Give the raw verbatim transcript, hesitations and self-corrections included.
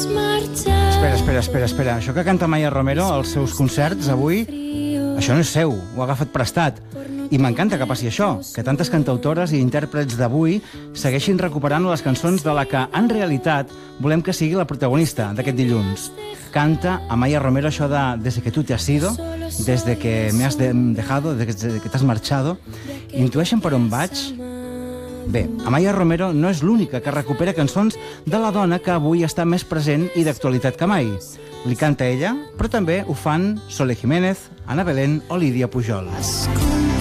Espera, espera, espera, espera. Això que canta Maya Romero als seus concerts avui, això no és seu, ho ha agafat prestat. I m'encanta que passi això, que tantes cantautores i intèrprets d'avui segueixin recuperant les cançons de la que, en realitat, volem que sigui la protagonista d'aquest dilluns. Canta a Maya Romero això de Desde que tú te has ido, desde que me has dejado, desde que t'has marchado. Intueixen per on vaig? Bé, Amaya Romero no és l'única que recupera cançons de la dona que avui està més present i d'actualitat que mai. Li canta ella, però també ho fan Sole Jiménez, Ana Belén o Lídia Pujol.